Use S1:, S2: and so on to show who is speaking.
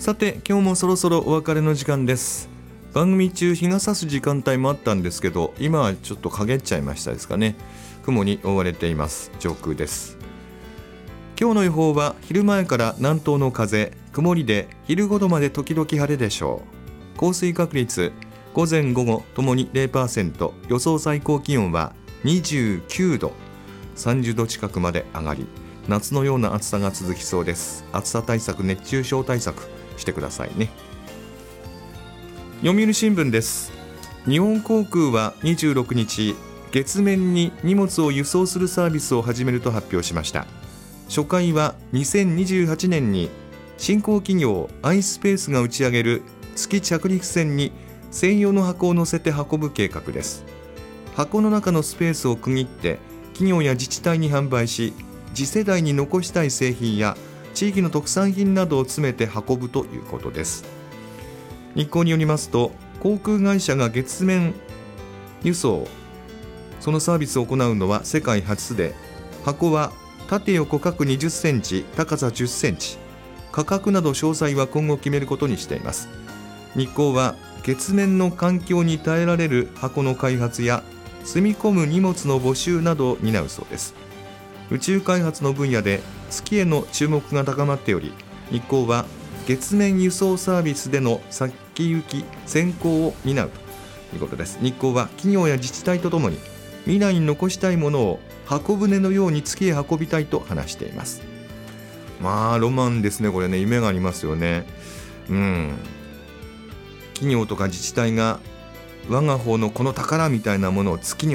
S1: さて今日もそろそろお別れの時間です。番組中日が差す時間帯もあったんですけど、今はちょっと陰っちゃいましたですかね。雲に覆われています。上空です。今日の予報は昼前から南東の風、曇りで昼頃まで時々晴れでしょう。降水確率午前午後ともに 0%、 予想最高気温は29度、30度近くまで上がり、夏のような暑さが続きそうです。暑さ対策、熱中症対策してくださいね。読売新聞です。日本航空は26日、月面に荷物を輸送するサービスを始めると発表しました。初回は2028年に新興企業iSpaceが打ち上げる月着陸船に専用の箱を載せて運ぶ計画です。箱の中のスペースを区切って企業や自治体に販売し、次世代に残したい製品や地域の特産品などを詰めて運ぶということです。日報によりますと、航空会社が月面輸送、そのサービスを行うのは世界初で、箱は縦横各20センチ、高さ10センチ、価格など詳細は今後決めることにしています。日報は月面の環境に耐えられる箱の開発や積み込む荷物の募集などを担うそうです。宇宙開発の分野で月への注目が高まっており、日航は月面輸送サービスでの先行き先行を担うということです。日航は企業や自治体とともに未来に残したいものを箱舟のように月へ運びたいと話しています。ロマンですね、これね。夢がありますよね。企業とか自治体が我が方のこの宝みたいなものを月に